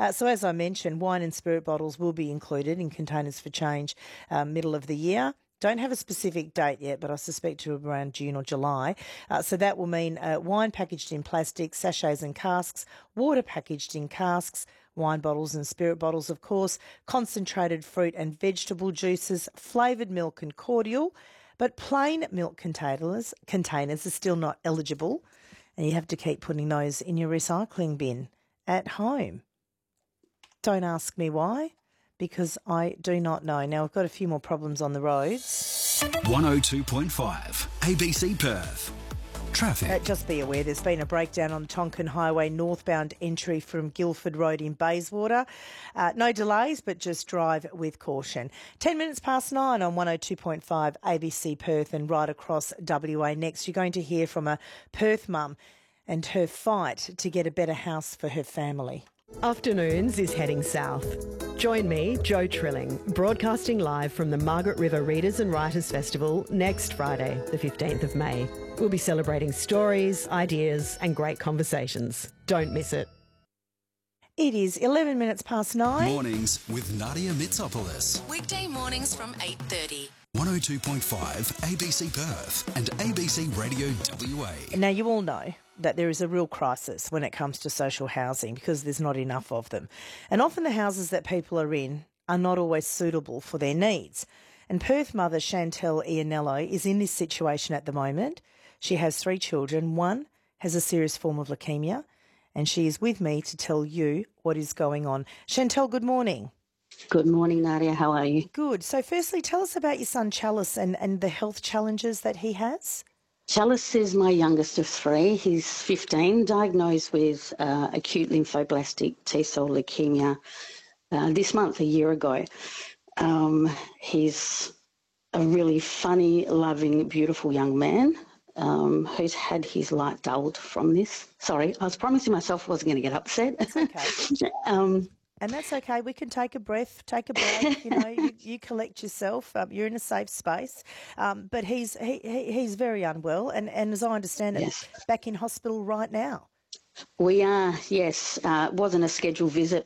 So as I mentioned, wine and spirit bottles will be included in containers for change middle of the year. Don't have a specific date yet, but I suspect to around June or July. So that will mean wine packaged in plastic, sachets and casks, water packaged in casks, wine bottles and spirit bottles, of course, concentrated fruit and vegetable juices, flavoured milk and cordial. But plain milk containers are still not eligible, and you have to keep putting those in your recycling bin at home. Don't ask me why, because I do not know. Now, we've got a few more problems on the roads. 102.5 ABC Perth. Traffic. Just be aware there's been a breakdown on the Tonkin Highway northbound entry from Guildford Road in Bayswater. No delays, but just drive with caution. 10 minutes past 9 on 102.5 ABC Perth and right across WA. Next, you're going to hear from a Perth mum and her fight to get a better house for her family. Afternoons is heading south. Join me, Jo Trilling, broadcasting live from the Margaret River Readers and Writers Festival next Friday, the 15th of May. We'll be celebrating stories, ideas and great conversations. Don't miss it. It is 11 minutes past 9. Mornings with Nadia Mitsopoulos. Weekday mornings from 8:30. 102.5 ABC Perth and ABC Radio WA. Now, you all know that there is a real crisis when it comes to social housing because there's not enough of them. And often the houses that people are in are not always suitable for their needs. And Perth mother Chantel Ianello is in this situation at the moment. She has 3 children. One has a serious form of leukemia, and she is with me to tell you what is going on. Chantel, good morning. Good morning, Nadia. How are you? Good. So firstly, tell us about your son Chalice and the health challenges that he has. Chalice is my youngest of 3. He's 15, diagnosed with acute lymphoblastic T-cell leukemia this month, a year ago. He's a really funny, loving, beautiful young man who's had his light dulled from this. Sorry, I was promising myself I wasn't going to get upset. It's okay. And that's okay. We can take a breath, take a break. You collect yourself. You're in a safe space. But he's very unwell, and as I understand it, Yes. back in hospital right now. We are, yes. It wasn't a scheduled visit